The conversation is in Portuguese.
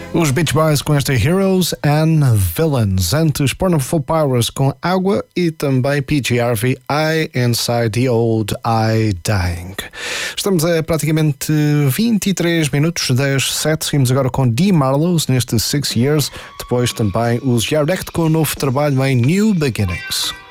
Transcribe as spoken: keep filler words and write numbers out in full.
Os Beach Boys com esta Heroes and Villains. Antes, Pornoful Powers com Água e também P G Harvey, I Inside the Old I Dying. Estamos a praticamente vinte e três minutos das sete. Seguimos agora com Dee Marlows neste Six Years. Depois também os Yardect com o novo trabalho em New Beginnings.